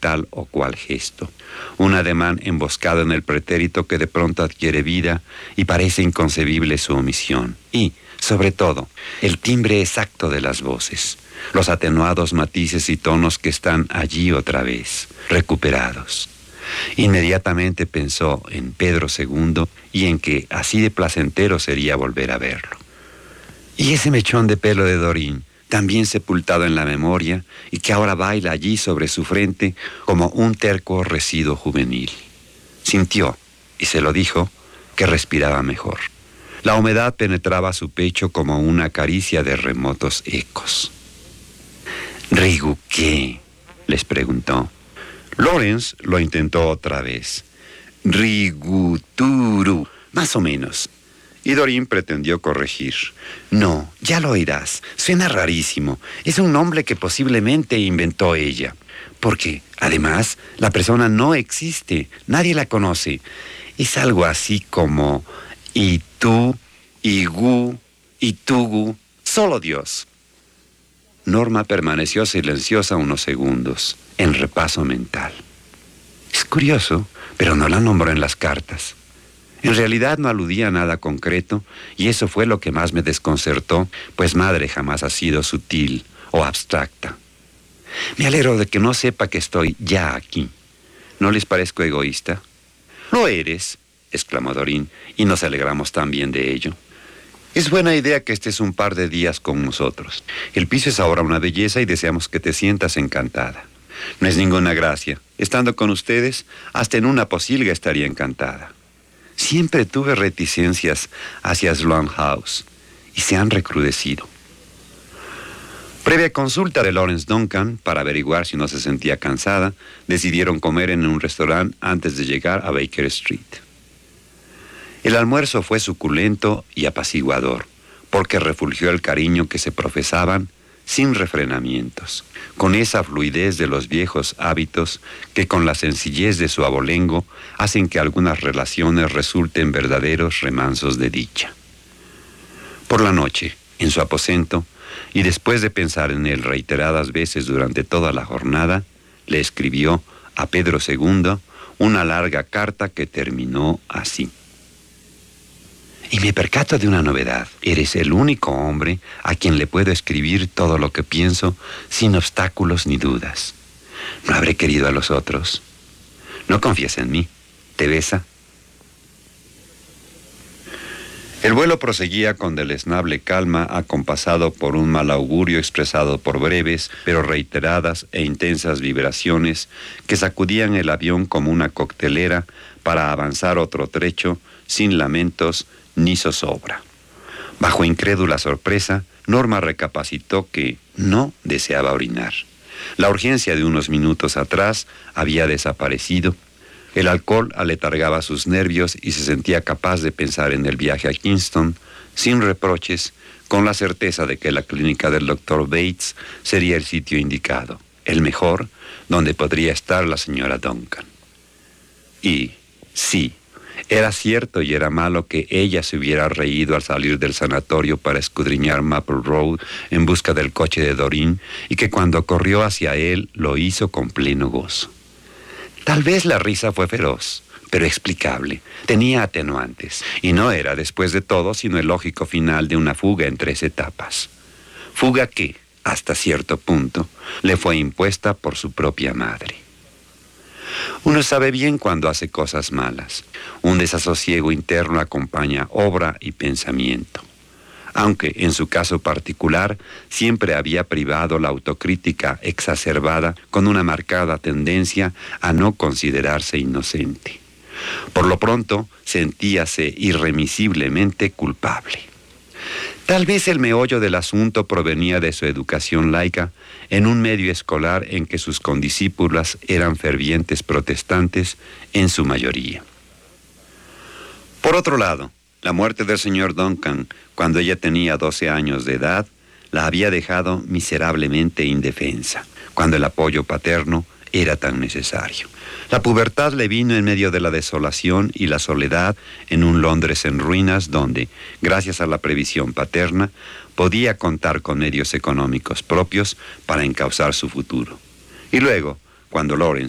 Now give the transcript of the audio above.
tal o cual gesto. Un ademán emboscado en el pretérito que de pronto adquiere vida y parece inconcebible su omisión. Y, sobre todo, el timbre exacto de las voces, los atenuados matices y tonos que están allí otra vez, recuperados. Inmediatamente pensó en Pedro II y en que así de placentero sería volver a verlo. Y ese mechón de pelo de Doreen, también sepultado en la memoria y que ahora baila allí sobre su frente como un terco residuo juvenil. Sintió, y se lo dijo, que respiraba mejor. La humedad penetraba su pecho como una caricia de remotos ecos. «¿Rigu qué?», les preguntó. Lawrence lo intentó otra vez. «Riguturu», más o menos. Y Doreen pretendió corregir. «No, ya lo oirás. Suena rarísimo. Es un nombre que posiblemente inventó ella. Porque, además, la persona no existe. Nadie la conoce. Es algo así como Itu, Igu, Itugu. Solo Dios». Norma permaneció silenciosa unos segundos, en repaso mental. Es curioso, pero no la nombró en las cartas. En realidad no aludía a nada concreto, y eso fue lo que más me desconcertó, pues madre jamás ha sido sutil o abstracta. Me alegro de que no sepa que estoy ya aquí. ¿No les parezco egoísta? «Lo eres», exclamó Doreen, y nos alegramos también de ello. «Es buena idea que estés un par de días con nosotros. El piso es ahora una belleza y deseamos que te sientas encantada. No es ninguna gracia. Estando con ustedes, hasta en una posilga estaría encantada. Siempre tuve reticencias hacia Sloane House y se han recrudecido». Previa consulta de Lawrence Duncan para averiguar si no se sentía cansada, decidieron comer en un restaurante antes de llegar a Baker Street. El almuerzo fue suculento y apaciguador, porque refulgió el cariño que se profesaban sin refrenamientos, con esa fluidez de los viejos hábitos que con la sencillez de su abolengo hacen que algunas relaciones resulten verdaderos remansos de dicha. Por la noche, en su aposento, y después de pensar en él reiteradas veces durante toda la jornada, le escribió a Pedro II una larga carta que terminó así. «Y me percato de una novedad. Eres el único hombre a quien le puedo escribir todo lo que pienso sin obstáculos ni dudas. ¿No habré querido a los otros? No confías en mí. ¿Te besa?» El vuelo proseguía con deleznable calma, acompasado por un mal augurio expresado por breves, pero reiteradas e intensas vibraciones que sacudían el avión como una coctelera para avanzar otro trecho sin lamentos ni zozobra. Bajo incrédula sorpresa, Norma recapacitó que no deseaba orinar. La urgencia de unos minutos atrás había desaparecido. El alcohol aletargaba sus nervios y se sentía capaz de pensar en el viaje a Kingston sin reproches, con la certeza de que la clínica del Dr. Bates sería el sitio indicado, el mejor, donde podría estar la señora Duncan. Y, sí, era cierto y era malo que ella se hubiera reído al salir del sanatorio para escudriñar Maple Road en busca del coche de Doreen y que cuando corrió hacia él lo hizo con pleno gozo. Tal vez la risa fue feroz, pero explicable, tenía atenuantes, y no era, después de todo, sino el lógico final de una fuga en 3 etapas. Fuga que, hasta cierto punto, le fue impuesta por su propia madre. Uno sabe bien cuando hace cosas malas. Un desasosiego interno acompaña obra y pensamiento. Aunque, en su caso particular, siempre había privado la autocrítica exacerbada con una marcada tendencia a no considerarse inocente. Por lo pronto, sentíase irremisiblemente culpable. Tal vez el meollo del asunto provenía de su educación laica en un medio escolar en que sus condiscípulas eran fervientes protestantes en su mayoría. Por otro lado, la muerte del señor Duncan, cuando ella tenía 12 años de edad, la había dejado miserablemente indefensa, cuando el apoyo paterno era tan necesario. La pubertad le vino en medio de la desolación y la soledad en un Londres en ruinas donde, gracias a la previsión paterna, podía contar con medios económicos propios para encauzar su futuro. Y luego, cuando Lawrence